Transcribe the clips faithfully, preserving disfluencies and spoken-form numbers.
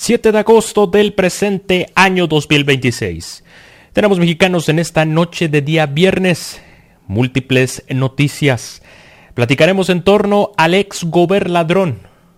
siete de agosto del presente año dos mil veintiséis. Tenemos mexicanos en esta noche de día viernes, múltiples noticias. Platicaremos en torno al ex gobernador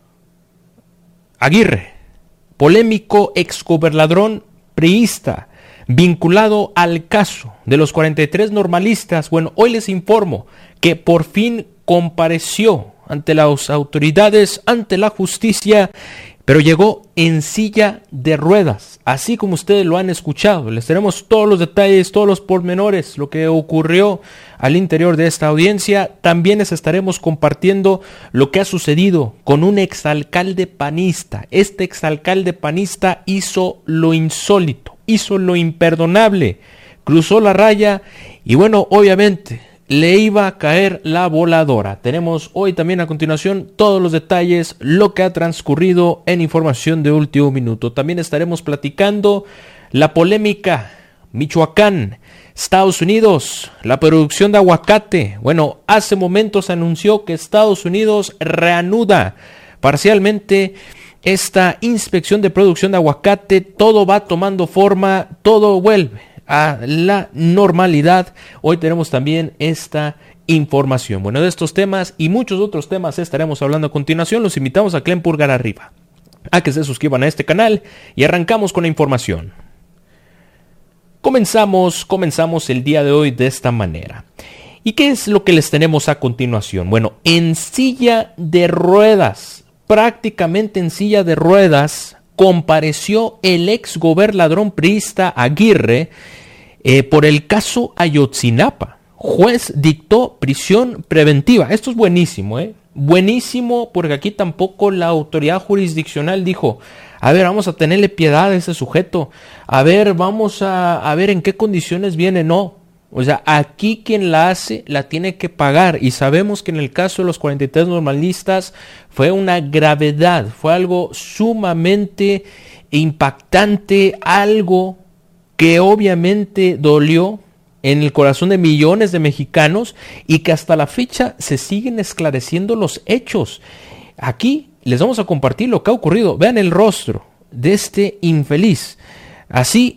Aguirre, polémico ex gobernador priista, vinculado al caso de los cuarenta y tres normalistas. Bueno, hoy les informo que por fin compareció ante las autoridades, ante la justicia, pero llegó en silla de ruedas, así como ustedes lo han escuchado. Les tenemos todos los detalles, todos los pormenores, lo que ocurrió al interior de esta audiencia. También les estaremos compartiendo lo que ha sucedido con un exalcalde panista. Este exalcalde panista hizo lo insólito, hizo lo imperdonable, cruzó la raya y bueno, obviamente le iba a caer la voladora. Tenemos hoy también a continuación todos los detalles, lo que ha transcurrido en información de último minuto. También estaremos platicando la polémica Michoacán, Estados Unidos, la producción de aguacate. Bueno, hace momentos anunció que Estados Unidos reanuda parcialmente esta inspección de producción de aguacate. Todo va tomando forma, todo vuelve a la normalidad. Hoy tenemos también esta información. Bueno, de estos temas y muchos otros temas estaremos hablando a continuación. Los invitamos a que le pulgar arriba, a que se suscriban a este canal y arrancamos con la información. Comenzamos, comenzamos el día de hoy de esta manera. ¿Y qué es lo que les tenemos a continuación? Bueno, en silla de ruedas, prácticamente en silla de ruedas, compareció el ex gobernador priista Aguirre eh, por el caso Ayotzinapa. Juez dictó prisión preventiva. Esto es buenísimo, ¿eh? Buenísimo, porque aquí tampoco la autoridad jurisdiccional dijo, a ver, vamos a tenerle piedad a ese sujeto, a ver, vamos a, a ver en qué condiciones viene. No, o sea, aquí quien la hace la tiene que pagar, y sabemos que en el caso de los cuarenta y tres normalistas fue una gravedad, fue algo sumamente impactante, algo que obviamente dolió en el corazón de millones de mexicanos y que hasta la fecha se siguen esclareciendo los hechos. Aquí les vamos a compartir lo que ha ocurrido. Vean el rostro de este infeliz. Así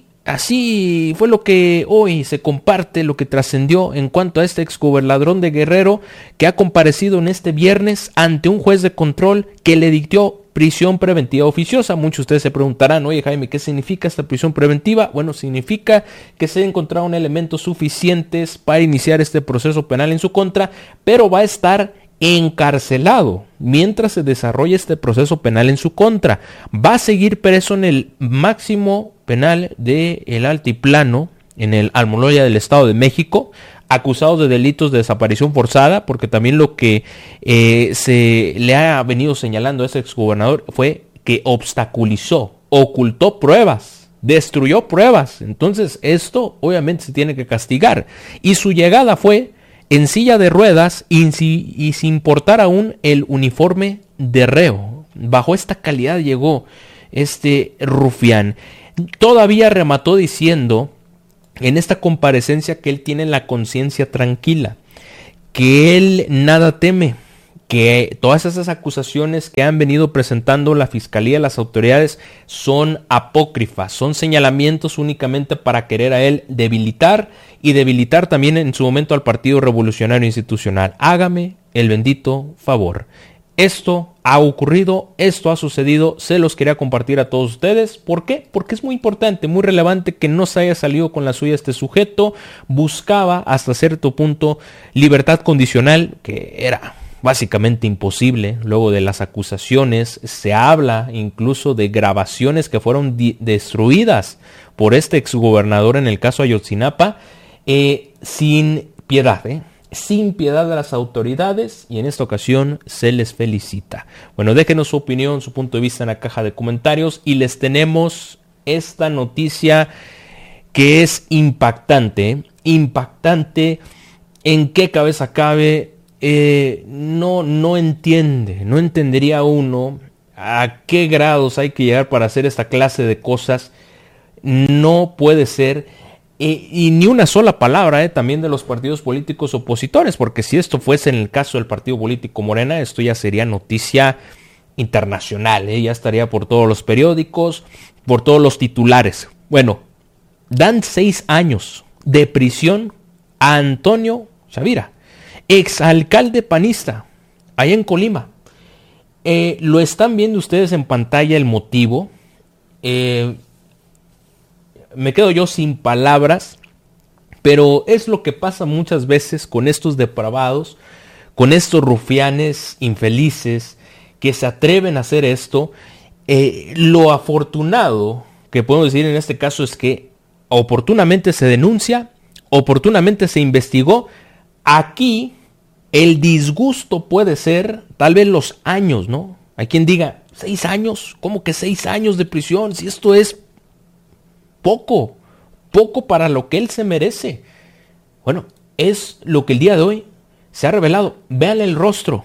Así fue lo que hoy se comparte, lo que trascendió en cuanto a este exgobernador de Guerrero, que ha comparecido en este viernes ante un juez de control que le dictó prisión preventiva oficiosa. Muchos de ustedes se preguntarán, oye Jaime, ¿qué significa esta prisión preventiva? Bueno, significa que se encontraron elementos suficientes para iniciar este proceso penal en su contra, pero va a estar encarcelado mientras se desarrolla este proceso penal en su contra. Va a seguir preso en el máximo penal de el Altiplano, en el Almoloya del Estado de México, acusado de delitos de desaparición forzada, porque también lo que eh, se le ha venido señalando a ese exgobernador fue que obstaculizó, ocultó pruebas, destruyó pruebas. Entonces esto obviamente se tiene que castigar, y su llegada fue en silla de ruedas y, si, y sin portar aún el uniforme de reo. Bajo esta calidad llegó este rufián. Todavía remató diciendo en esta comparecencia que él tiene la conciencia tranquila, que él nada teme, que todas esas acusaciones que han venido presentando la fiscalía y las autoridades son apócrifas, son señalamientos únicamente para querer a él debilitar y debilitar también en su momento al Partido Revolucionario Institucional. Hágame el bendito favor. Esto ha ocurrido, esto ha sucedido, se los quería compartir a todos ustedes. ¿Por qué? Porque es muy importante, muy relevante que no se haya salido con la suya este sujeto. Buscaba hasta cierto punto libertad condicional, que era básicamente imposible luego de las acusaciones. Se habla incluso de grabaciones que fueron di- destruidas por este exgobernador en el caso Ayotzinapa, eh, sin piedad, ¿eh? sin piedad de las autoridades, y en esta ocasión se les felicita. Bueno, déjenos su opinión, su punto de vista en la caja de comentarios, y les tenemos esta noticia que es impactante, ¿eh? impactante. ¿En qué cabeza cabe? Eh, no, no entiende, no entendería uno a qué grados hay que llegar para hacer esta clase de cosas. No puede ser. Y, y ni una sola palabra eh, también de los partidos políticos opositores, porque si esto fuese en el caso del partido político Morena, esto ya sería noticia internacional, ¿eh? Ya estaría por todos los periódicos, por todos los titulares. Bueno, dan seis años de prisión a Antonio Chavira, exalcalde panista, allá en Colima. Eh, lo están viendo ustedes en pantalla el motivo. Eh, me quedo yo sin palabras, pero es lo que pasa muchas veces con estos depravados, con estos rufianes infelices que se atreven a hacer esto. Eh, lo afortunado que podemos decir en este caso es que oportunamente se denuncia, oportunamente se investigó. Aquí el disgusto puede ser tal vez los años, ¿no? Hay quien diga, seis años, ¿cómo que seis años de prisión? Si esto es poco, poco para lo que él se merece. Bueno, es lo que el día de hoy se ha revelado. Vean el rostro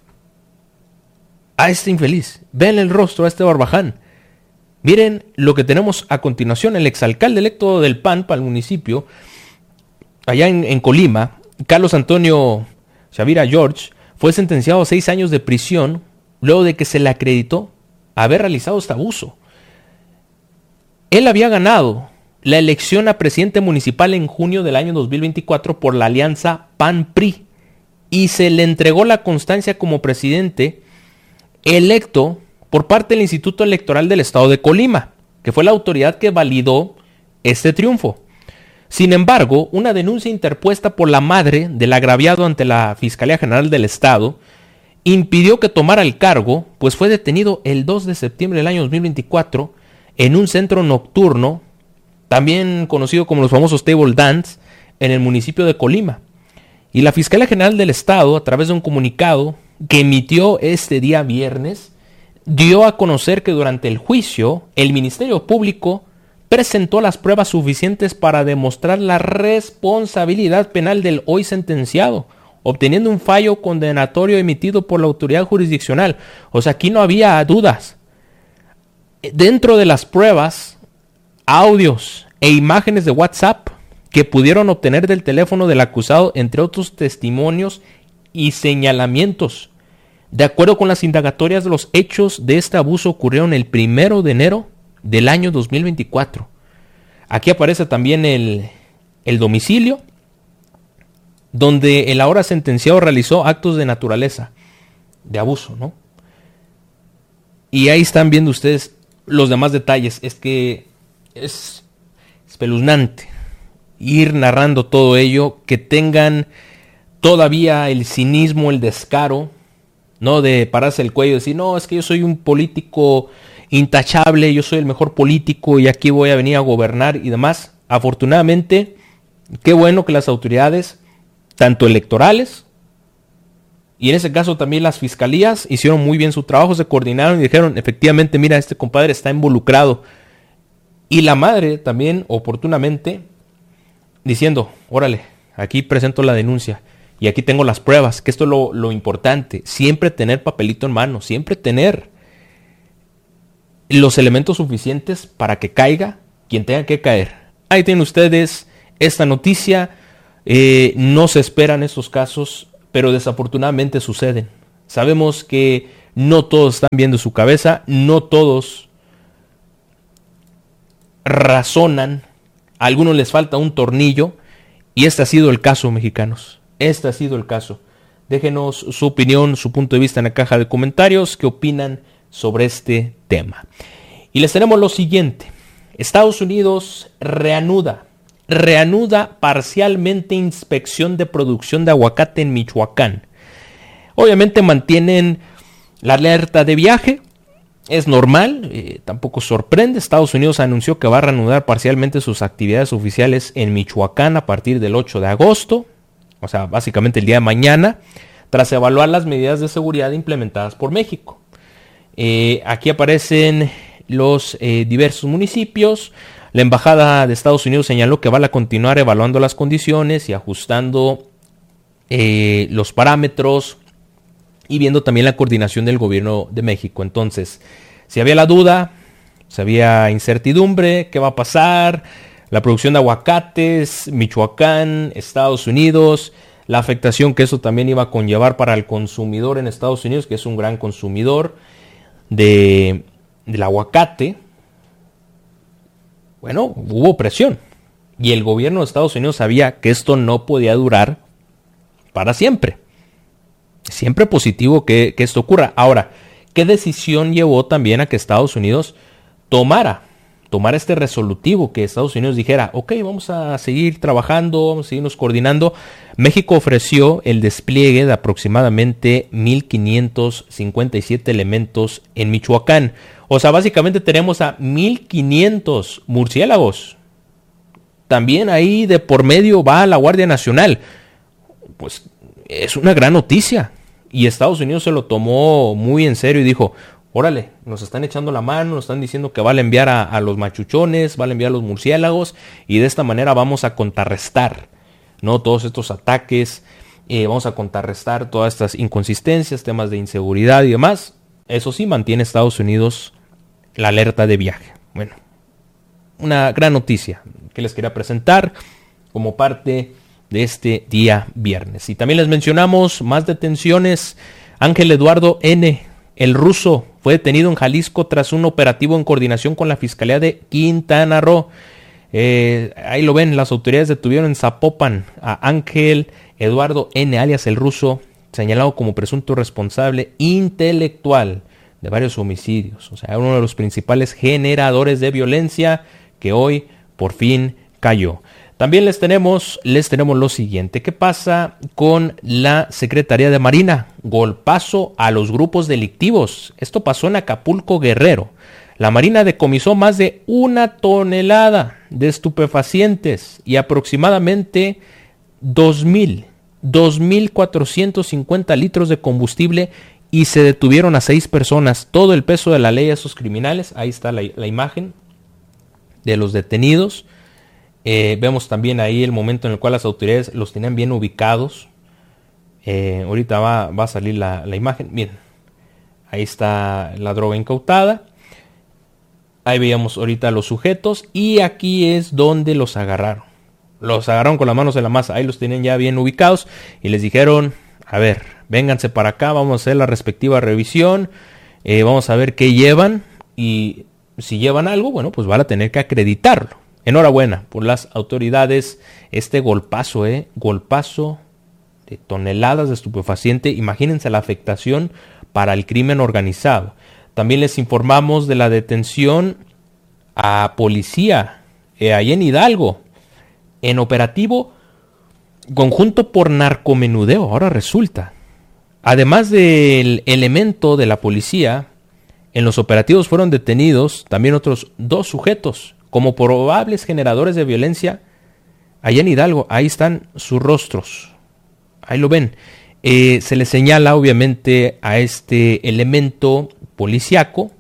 a este infeliz, vean el rostro a este barbaján. Miren lo que tenemos a continuación. El exalcalde electo del P A N para el municipio, allá en, en Colima, Carlos Antonio Chavira George, fue sentenciado a seis años de prisión luego de que se le acreditó haber realizado este abuso. Él había ganado la elección a presidente municipal en junio del año dos mil veinticuatro por la alianza P A N P R I y se le entregó la constancia como presidente electo por parte del Instituto Electoral del Estado de Colima, que fue la autoridad que validó este triunfo. Sin embargo, una denuncia interpuesta por la madre del agraviado ante la Fiscalía General del Estado impidió que tomara el cargo, pues fue detenido el dos de septiembre del año dos mil veinticuatro en un centro nocturno, también conocido como los famosos table dance, en el municipio de Colima. Y la Fiscalía General del Estado, a través de un comunicado que emitió este día viernes, dio a conocer que durante el juicio el Ministerio Público presentó las pruebas suficientes para demostrar la responsabilidad penal del hoy sentenciado, obteniendo un fallo condenatorio emitido por la autoridad jurisdiccional. O sea, aquí no había dudas. Dentro de las pruebas, audios e imágenes de WhatsApp que pudieron obtener del teléfono del acusado, entre otros testimonios y señalamientos. De acuerdo con las indagatorias, los hechos de este abuso ocurrieron el primero de enero del año dos mil veinticuatro. Aquí aparece también el, el domicilio donde el ahora sentenciado realizó actos de naturaleza, de abuso, ¿no? Y ahí están viendo ustedes los demás detalles. Es que es espeluznante ir narrando todo ello, que tengan todavía el cinismo, el descaro, ¿no? De pararse el cuello y decir, no, es que yo soy un político intachable, yo soy el mejor político y aquí voy a venir a gobernar y demás. Afortunadamente, qué bueno que las autoridades, tanto electorales y en ese caso también las fiscalías, hicieron muy bien su trabajo, se coordinaron y dijeron, efectivamente, mira, este compadre está involucrado. Y la madre también, oportunamente, diciendo, órale, aquí presento la denuncia y aquí tengo las pruebas, que esto es lo, lo importante, siempre tener papelito en mano, siempre tener los elementos suficientes para que caiga quien tenga que caer. Ahí tienen ustedes esta noticia. Eh, no se esperan estos casos, pero desafortunadamente suceden. Sabemos que no todos están viendo su cabeza, no todos razonan, a algunos les falta un tornillo, y este ha sido el caso, mexicanos. Este ha sido el caso. Déjenos su opinión, su punto de vista en la caja de comentarios, qué opinan sobre este tema. Y les tenemos lo siguiente. Estados Unidos reanuda, reanuda parcialmente inspección de producción de aguacate en Michoacán. Obviamente mantienen la alerta de viaje, es normal, eh, tampoco sorprende. Estados Unidos anunció que va a reanudar parcialmente sus actividades oficiales en Michoacán a partir del ocho de agosto, o sea, básicamente el día de mañana, tras evaluar las medidas de seguridad implementadas por México. Eh, aquí aparecen los eh, diversos municipios. La Embajada de Estados Unidos señaló que van a continuar evaluando las condiciones y ajustando eh, los parámetros y viendo también la coordinación del gobierno de México. Entonces, si había la duda, si había incertidumbre, ¿qué va a pasar? La producción de aguacates, Michoacán, Estados Unidos, la afectación que eso también iba a conllevar para el consumidor en Estados Unidos, que es un gran consumidor. de, del aguacate, bueno, hubo presión. Y el gobierno de Estados Unidos sabía que esto no podía durar para siempre. Siempre positivo que, que esto ocurra. Ahora, ¿qué decisión llevó también a que Estados Unidos tomara, tomara este resolutivo? Que Estados Unidos dijera, ok, vamos a seguir trabajando, vamos a seguirnos coordinando. México ofreció el despliegue de aproximadamente mil quinientos cincuenta y siete elementos en Michoacán. O sea, básicamente tenemos a mil quinientos murciélagos. También ahí de por medio va la Guardia Nacional. Pues es una gran noticia. Y Estados Unidos se lo tomó muy en serio y dijo, órale, nos están echando la mano, nos están diciendo que van a enviar a, a los machuchones, van a enviar a los murciélagos, y de esta manera vamos a contrarrestar, ¿no?, todos estos ataques, eh, vamos a contrarrestar todas estas inconsistencias, temas de inseguridad y demás. Eso sí, mantiene Estados Unidos la alerta de viaje. Bueno, una gran noticia que les quería presentar como parte de este día viernes. Y también les mencionamos más detenciones. Ángel Eduardo N., el ruso, fue detenido en Jalisco tras un operativo en coordinación con la Fiscalía de Quintana Roo. Eh, ahí lo ven, las autoridades detuvieron en Zapopan a Ángel Eduardo N., alias el ruso, señalado como presunto responsable intelectual de varios homicidios. O sea, uno de los principales generadores de violencia que hoy por fin cayó. También les tenemos, les tenemos lo siguiente. ¿Qué pasa con la Secretaría de Marina? Golpazo a los grupos delictivos. Esto pasó en Acapulco, Guerrero. La Marina decomisó más de una tonelada de estupefacientes y aproximadamente dos mil, dos mil cuatrocientos cincuenta litros de combustible, y se detuvieron a seis personas. Todo el peso de la ley a esos criminales. Ahí está la, la imagen de los detenidos. Eh, vemos también ahí el momento en el cual las autoridades los tenían bien ubicados. Eh, ahorita va, va a salir la, la imagen. Bien, ahí está la droga incautada. Ahí veíamos ahorita los sujetos. Y aquí es donde los agarraron. Los agarraron con las manos en la masa. Ahí los tienen ya bien ubicados. Y les dijeron, a ver, vénganse para acá. Vamos a hacer la respectiva revisión. Eh, vamos a ver qué llevan. Y si llevan algo, bueno, pues van a tener que acreditarlo. Enhorabuena por las autoridades. Este golpazo, eh, golpazo de toneladas de estupefaciente. Imagínense la afectación para el crimen organizado. También les informamos de la detención a policía eh, ahí en Hidalgo, en operativo conjunto por narcomenudeo. Ahora resulta, además del elemento de la policía, en los operativos fueron detenidos también otros dos sujetos como probables generadores de violencia allá en Hidalgo. Ahí están sus rostros, ahí lo ven. Eh, se le señala obviamente a este elemento policiaco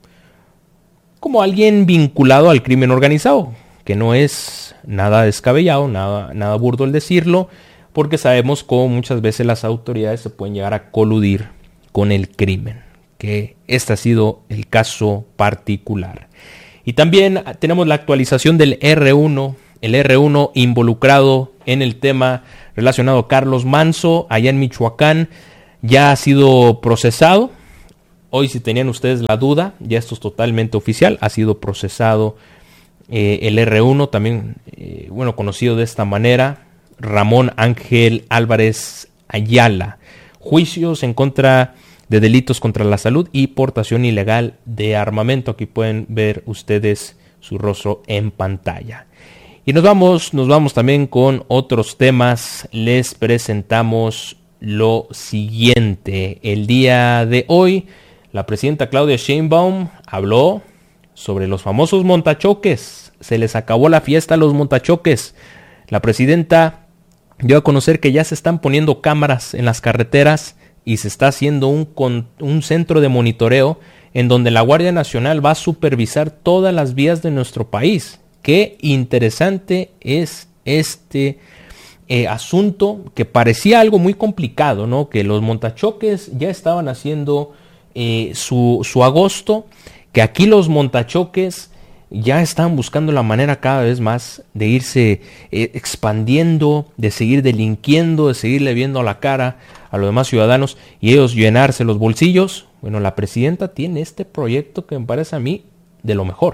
como alguien vinculado al crimen organizado, que no es nada descabellado, nada, nada burdo el decirlo, porque sabemos cómo muchas veces las autoridades se pueden llegar a coludir con el crimen, que este ha sido el caso particular. Y también tenemos la actualización del erre uno, el erre uno involucrado en el tema relacionado a Carlos Manzo, allá en Michoacán, ya ha sido procesado. Hoy, si tenían ustedes la duda, ya esto es totalmente oficial, ha sido procesado eh, el erre uno, también, eh, bueno, conocido de esta manera, Ramón Ángel Álvarez Ayala. Juicios en contra de delitos contra la salud y portación ilegal de armamento. Aquí pueden ver ustedes su rostro en pantalla. Y nos vamos, nos vamos también con otros temas. Les presentamos lo siguiente. El día de hoy, la presidenta Claudia Sheinbaum habló sobre los famosos montachoques. Se les acabó la fiesta a los montachoques. La presidenta dio a conocer que ya se están poniendo cámaras en las carreteras y se está haciendo un, con, un centro de monitoreo en donde la Guardia Nacional va a supervisar todas las vías de nuestro país. Qué interesante es este eh, asunto, que parecía algo muy complicado, ¿no? Que los montachoques ya estaban haciendo eh, su, su agosto, que aquí los montachoques ya están buscando la manera cada vez más de irse eh, expandiendo, de seguir delinquiendo, de seguirle viendo la cara a los demás ciudadanos y ellos llenarse los bolsillos Bueno, la presidenta tiene este proyecto que me parece a mí de lo mejor.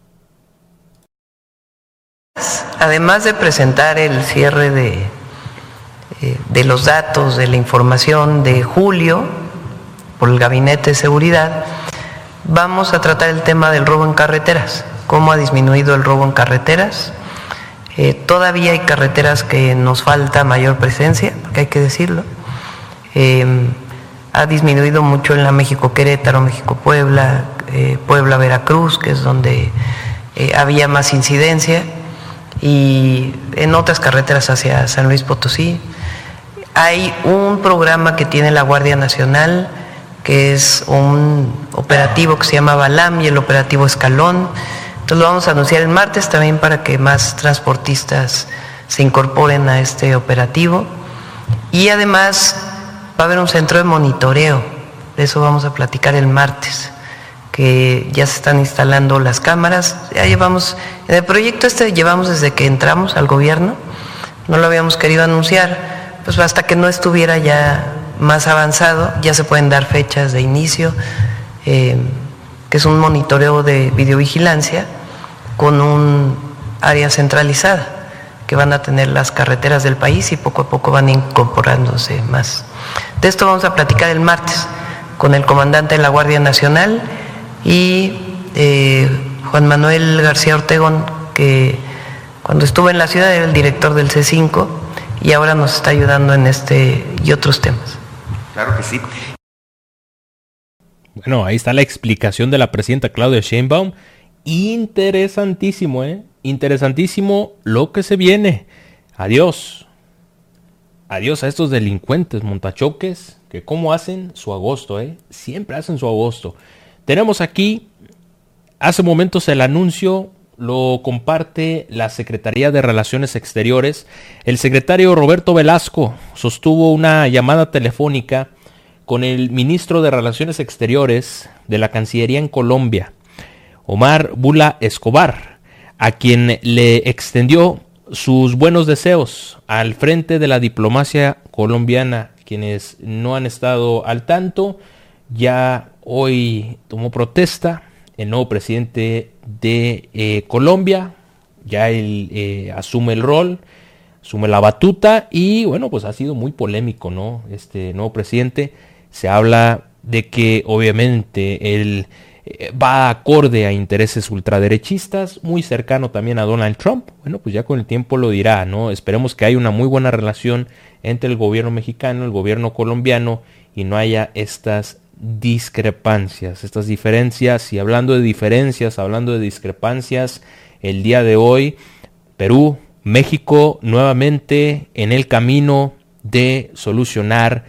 Además de presentar el cierre de, de los datos, de la información de julio por el Gabinete de Seguridad, vamos a tratar el tema del robo en carreteras, cómo ha disminuido el robo en carreteras. Eh, todavía hay carreteras que nos falta mayor presencia, porque hay que decirlo. Eh, ha disminuido mucho en la México-Querétaro, México-Puebla, eh, Puebla-Veracruz, que es donde eh, había más incidencia, y en otras carreteras hacia San Luis Potosí. Hay un programa que tiene la Guardia Nacional, que es un operativo que se llama Balam y el operativo Escalón. Entonces lo vamos a anunciar el martes también para que más transportistas se incorporen a este operativo. Y además va a haber un centro de monitoreo, de eso vamos a platicar el martes, que ya se están instalando las cámaras. Ya llevamos, en el proyecto este llevamos desde que entramos al gobierno, no lo habíamos querido anunciar, pues hasta que no estuviera ya más avanzado, ya se pueden dar fechas de inicio, eh, que es un monitoreo de videovigilancia con un área centralizada que van a tener las carreteras del país y poco a poco van incorporándose más. De esto vamos a platicar el martes con el comandante de la Guardia Nacional y eh, Juan Manuel García Ortegón, que cuando estuvo en la ciudad era el director del C cinco y ahora nos está ayudando en este y otros temas. Claro que sí. Bueno, ahí está la explicación de la presidenta Claudia Sheinbaum. Interesantísimo, ¿eh? Interesantísimo lo que se viene. Adiós. Adiós a estos delincuentes montachoques que cómo hacen su agosto, ¿eh? Siempre hacen su agosto. Tenemos aquí, hace momentos el anuncio, lo comparte la Secretaría de Relaciones Exteriores. El secretario Roberto Velasco sostuvo una llamada telefónica con el ministro de Relaciones Exteriores de la Cancillería en Colombia, Omar Bula Escobar, a quien le extendió sus buenos deseos al frente de la diplomacia colombiana. Quienes no han estado al tanto, ya hoy tomó protesta el nuevo presidente de eh, Colombia, ya él eh, asume el rol, asume la batuta y bueno, pues ha sido muy polémico, ¿no? Este nuevo presidente, se habla de que obviamente él eh, va acorde a intereses ultraderechistas, muy cercano también a Donald Trump. Bueno, pues ya con el tiempo lo dirá, ¿no? Esperemos que haya una muy buena relación entre el gobierno mexicano, el gobierno colombiano y no haya estas discrepancias, estas diferencias. Y hablando de diferencias, hablando de discrepancias, el día de hoy Perú, México nuevamente en el camino de solucionar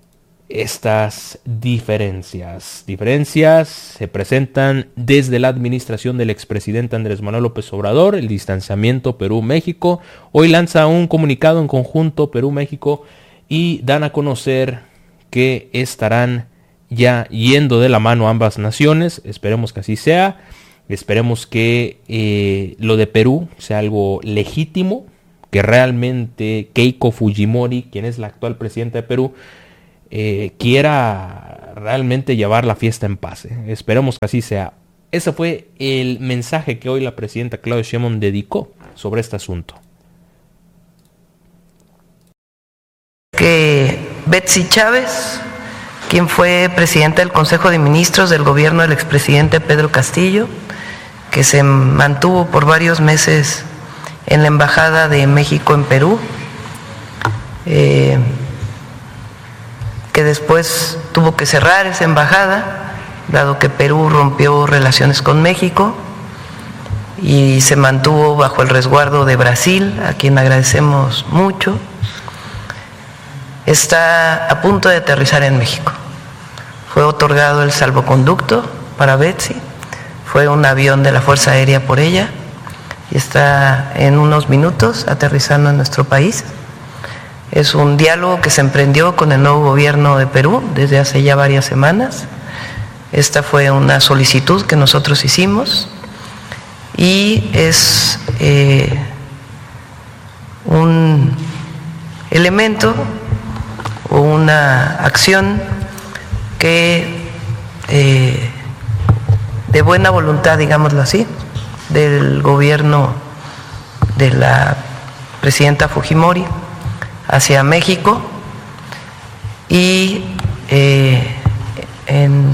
estas diferencias. Diferencias se presentan desde la administración del expresidente Andrés Manuel López Obrador, el distanciamiento Perú-México. Hoy lanza un comunicado en conjunto Perú-México y dan a conocer que estarán ya yendo de la mano ambas naciones. Esperemos que así sea. Esperemos que eh, lo de Perú sea algo legítimo, que realmente Keiko Fujimori, quien es la actual presidenta de Perú, eh, quiera realmente llevar la fiesta en paz. ¿eh? Esperemos que así sea. Ese fue el mensaje que hoy la presidenta Claudia Sheinbaum dedicó sobre este asunto. Que Betsy Chávez, quien fue presidenta del Consejo de Ministros del gobierno del expresidente Pedro Castillo, que se mantuvo por varios meses en la Embajada de México en Perú, eh, que después tuvo que cerrar esa embajada, dado que Perú rompió relaciones con México y se mantuvo bajo el resguardo de Brasil, a quien agradecemos mucho. Está a punto de aterrizar en México. Fue otorgado el salvoconducto para Betsy, fue un avión de la Fuerza Aérea por ella y está en unos minutos aterrizando en nuestro país. Es un diálogo que se emprendió con el nuevo gobierno de Perú desde hace ya varias semanas. Esta fue una solicitud que nosotros hicimos y es eh, un elemento o una acción que eh, de buena voluntad, digámoslo así, del gobierno de la presidenta Fujimori hacia México y eh, en,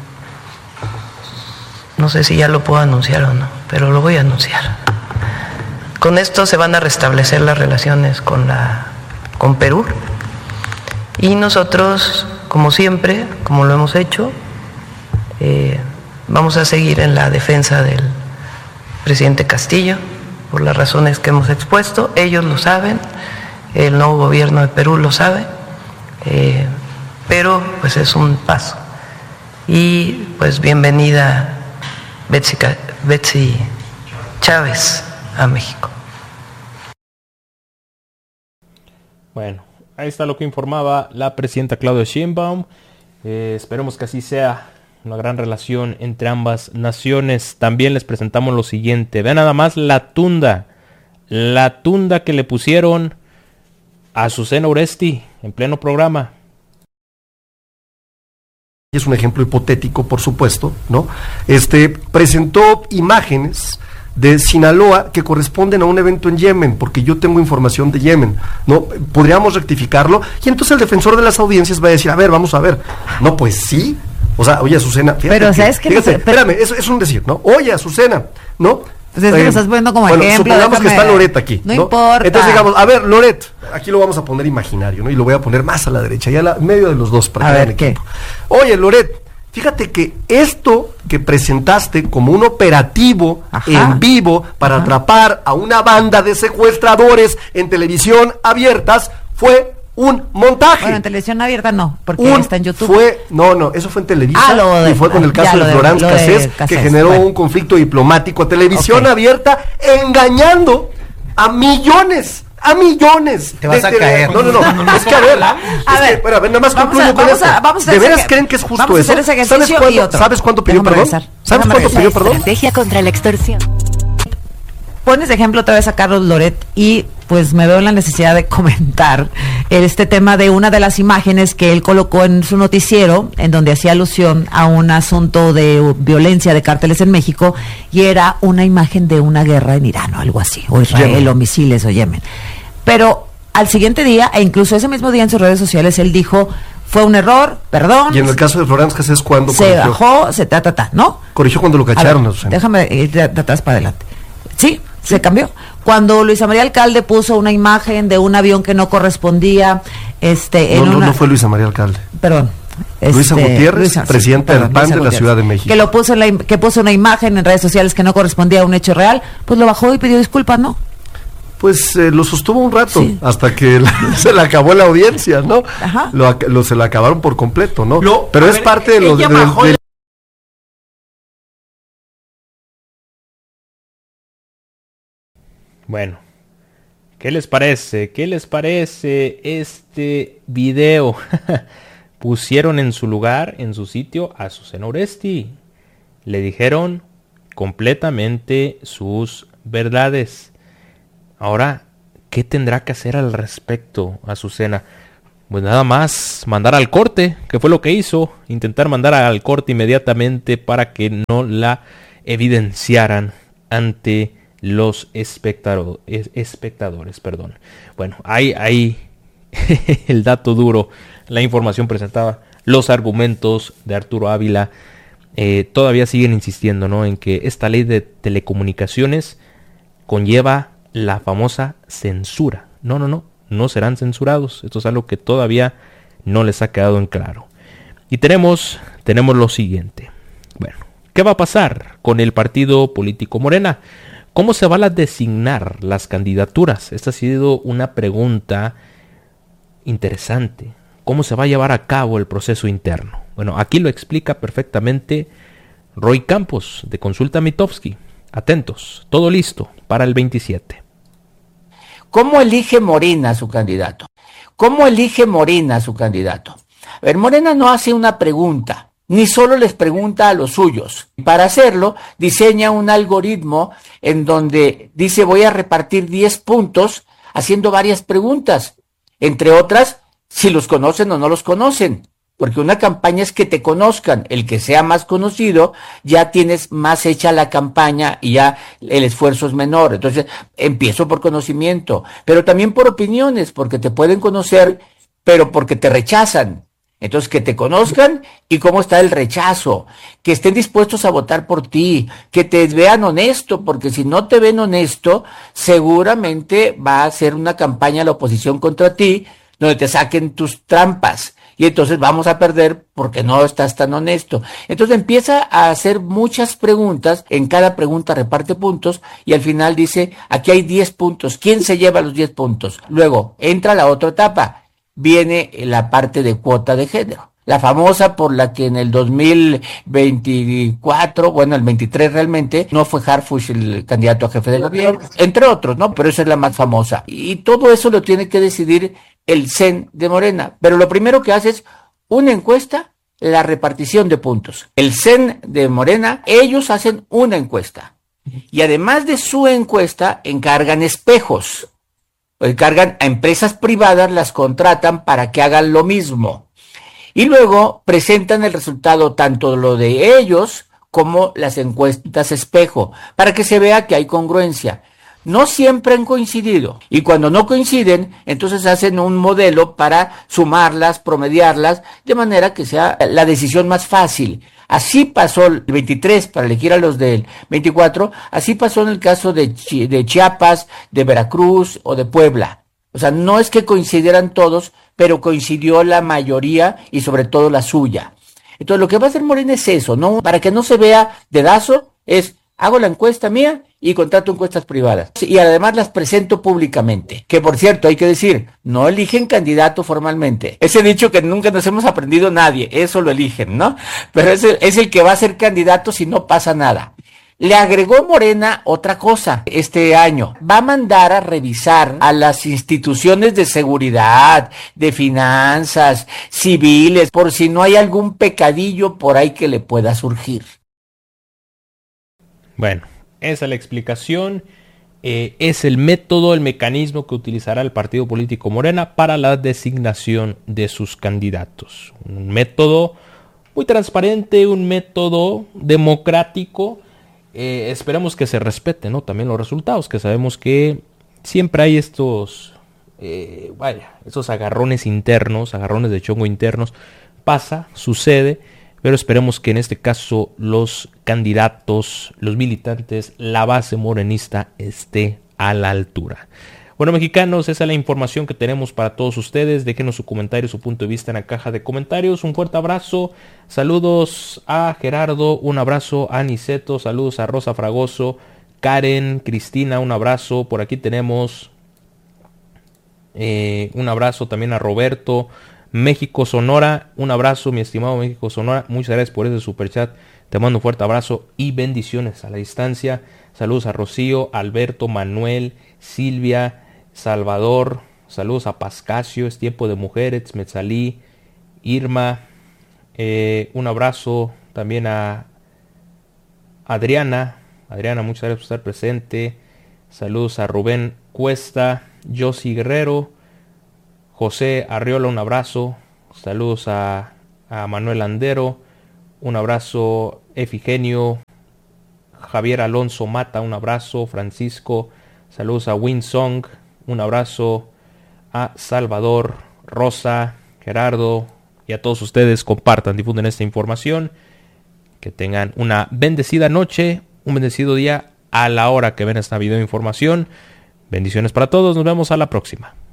no sé si ya lo puedo anunciar o no, pero lo voy a anunciar. Con esto se van a restablecer las relaciones con la con Perú y nosotros, como siempre, como lo hemos hecho, eh, vamos a seguir en la defensa del presidente Castillo por las razones que hemos expuesto. Ellos lo saben, el nuevo gobierno de Perú lo sabe, eh, pero pues es un paso. Y pues bienvenida Betsy, Betsy Chávez a México. Bueno, ahí está lo que informaba la presidenta Claudia Sheinbaum. Eh, esperemos que así sea, una gran relación entre ambas naciones. También les presentamos lo siguiente. Vean nada más la tunda, la tunda que le pusieron a Azucena Oresti en pleno programa. Es un ejemplo hipotético, por supuesto, ¿no? Este presentó imágenes de Sinaloa que corresponden a un evento en Yemen, porque yo tengo información de Yemen, ¿no? Podríamos rectificarlo, y entonces el defensor de las audiencias va a decir, a ver, vamos a ver, no, pues sí, o sea, oye, Azucena, fíjate, pero que, sabes que fíjate, no sé, pero, espérame, es, es un decir, ¿no? Oye, Azucena, ¿no? Pues es que eh, lo estás poniendo como bueno, ejemplo. Supongamos que está Loret aquí, no, ¿no? importa. Entonces digamos, a ver, Loret, aquí lo vamos a poner imaginario, ¿no? Y lo voy a poner más a la derecha, y a la, medio de los dos, para a que ver, ¿qué? Equipo. Oye, Loret, fíjate que esto que presentaste como un operativo Ajá. en vivo para Ajá. atrapar a una banda de secuestradores en televisión abiertas fue un montaje. Bueno, en televisión abierta no, porque un está en YouTube. Fue, no, no, eso fue en Televisa ah, lo de, y fue con el caso de, de Florence Cassés, que generó bueno. un conflicto diplomático a televisión okay. abierta, engañando a millones a millones. Te vas de, a de, caer. No, no, no. Es que a ver, a es ver, que, espera, nada más concluyo con esto. A, vamos a ¿De veras ese, creen que es justo vamos eso? A hacer ese ¿Sabes cuánto, ¿Sabes cuánto pidió Déjame perdón? Regresar. ¿Sabes Déjame cuánto pidió perdón? Estrategia contra la extorsión. Pones de ejemplo otra vez a Carlos Loret y pues me veo en la necesidad de comentar este tema de una de las imágenes que él colocó en su noticiero, en donde hacía alusión a un asunto de violencia de cárteles en México, y era una imagen de una guerra en Irán o algo así, o Israel, Yemen. o misiles o Yemen. Pero al siguiente día, e incluso ese mismo día en sus redes sociales, él dijo, fue un error, perdón. Y en el caso de Florence Cassés, ¿cuándo se corrigió? bajó, se ta, ta, ta, ¿no? Corrigió cuando lo cacharon. Ver, no déjame ir de, de atrás para adelante. Sí, sí, se cambió. Cuando Luisa María Alcalde puso una imagen de un avión que no correspondía, este, no, en no, una... no fue Luisa María Alcalde. Perdón. Luisa este, Gutiérrez, Luisa, presidenta sí, perdón, del P A N Luisa de la Gutiérrez, Ciudad de México. Que lo puso en la, que puso una imagen en redes sociales que no correspondía a un hecho real, pues lo bajó y pidió disculpas, ¿no? Pues eh, lo sostuvo un rato, sí. hasta que la, se le acabó la audiencia, ¿no? Ajá. Lo, lo, se la acabaron por completo, ¿no? Lo, Pero es ver, parte de lo de, de, de Bueno, ¿qué les parece? ¿Qué les parece este video? Pusieron en su lugar, en su sitio, a Azucena Oresti. Le dijeron completamente sus verdades. Ahora, ¿qué tendrá que hacer al respecto Azucena? Pues nada más mandar al corte, que fue lo que hizo. Intentar mandar al corte inmediatamente para que no la evidenciaran ante los espectador, espectadores, perdón. Bueno, ahí, ahí el dato duro, la información presentada, los argumentos de Arturo Ávila, eh, todavía siguen insistiendo, ¿no?, en que esta ley de telecomunicaciones conlleva la famosa censura. No, no, no, no serán censurados. Esto es algo que todavía no les ha quedado en claro. Y tenemos, tenemos lo siguiente. Bueno, ¿qué va a pasar con el partido político Morena? ¿Cómo se van a designar las candidaturas? Esta ha sido una pregunta interesante. ¿Cómo se va a llevar a cabo el proceso interno? Bueno, aquí lo explica perfectamente Roy Campos, de Consulta Mitofsky. Atentos, todo listo para el veintisiete. ¿Cómo elige Morena a su candidato? ¿Cómo elige Morena a su candidato? A ver, Morena no hace una pregunta, ni solo les pregunta a los suyos. Para hacerlo, diseña un algoritmo en donde dice voy a repartir diez puntos haciendo varias preguntas, entre otras, si los conocen o no los conocen. Porque una campaña es que te conozcan, el que sea más conocido, ya tienes más hecha la campaña y ya el esfuerzo es menor. Entonces, empiezo por conocimiento, pero también por opiniones, porque te pueden conocer, pero porque te rechazan. Entonces, que te conozcan y cómo está el rechazo, que estén dispuestos a votar por ti, que te vean honesto, porque si no te ven honesto, seguramente va a ser una campaña la oposición contra ti, donde te saquen tus trampas. Y entonces vamos a perder porque no estás tan honesto. Entonces empieza a hacer muchas preguntas, en cada pregunta reparte puntos y al final dice, aquí hay diez puntos, ¿quién se lleva los diez puntos? Luego entra la otra etapa, viene la parte de cuota de género. La famosa por la que en el dos mil veinticuatro, bueno, el veintitrés realmente, no fue Harfuch el candidato a jefe de gobierno, entre otros, ¿no? Pero esa es la más famosa. Y todo eso lo tiene que decidir el C E N de Morena. Pero lo primero que hace es una encuesta, la repartición de puntos. El C E N de Morena, ellos hacen una encuesta. Y además de su encuesta, encargan espejos. Encargan a empresas privadas, las contratan para que hagan lo mismo. Y luego presentan el resultado, tanto lo de ellos como las encuestas espejo, para que se vea que hay congruencia. No siempre han coincidido. Y cuando no coinciden, entonces hacen un modelo para sumarlas, promediarlas, de manera que sea la decisión más fácil. Así pasó el veintitrés para elegir a los del veinticuatro, así pasó en el caso de, Chi- de Chiapas, de Veracruz o de Puebla. O sea, no es que coincidieran todos, pero coincidió la mayoría y sobre todo la suya. Entonces, lo que va a hacer Morena es eso, ¿no? Para que no se vea dedazo, es hago la encuesta mía y contrato encuestas privadas. Y además las presento públicamente. Que, por cierto, hay que decir, no eligen candidato formalmente. Ese dicho que nunca nos hemos aprendido nadie, eso lo eligen, ¿no? Pero es el, es el que va a ser candidato si no pasa nada. Le agregó Morena otra cosa este año. Va a mandar a revisar a las instituciones de seguridad, de finanzas, civiles, por si no hay algún pecadillo por ahí que le pueda surgir. Bueno, esa es la explicación. Eh, es el método, el mecanismo que utilizará el partido político Morena para la designación de sus candidatos. Un método muy transparente, un método democrático. Eh, esperemos que se respeten, ¿no? También los resultados, que sabemos que siempre hay estos, eh, vaya, esos agarrones internos, agarrones de chongo internos. Pasa, sucede, pero esperemos que en este caso los candidatos, los militantes, la base morenista esté a la altura. Bueno, mexicanos, esa es la información que tenemos para todos ustedes. Déjenos su comentario, su punto de vista en la caja de comentarios. Un fuerte abrazo. Saludos a Gerardo, un abrazo a Niceto, saludos a Rosa Fragoso, Karen, Cristina, un abrazo. Por aquí tenemos eh, un abrazo también a Roberto. México Sonora, un abrazo, mi estimado México Sonora. Muchas gracias por ese superchat. Te mando un fuerte abrazo y bendiciones a la distancia. Saludos a Rocío, Alberto, Manuel, Silvia, Salvador, saludos a Pascasio, Es Tiempo de Mujeres, Metzalí, Irma, eh, un abrazo también a Adriana, Adriana, muchas gracias por estar presente, saludos a Rubén Cuesta, Josi Guerrero, José Arriola, un abrazo, saludos a, a Manuel Landero, un abrazo, Efigenio, Javier Alonso Mata, un abrazo, Francisco, saludos a Winsong, un abrazo a Salvador, Rosa, Gerardo y a todos ustedes. Compartan, difunden esta información. Que tengan una bendecida noche, un bendecido día a la hora que ven esta video información. Bendiciones para todos, nos vemos a la próxima.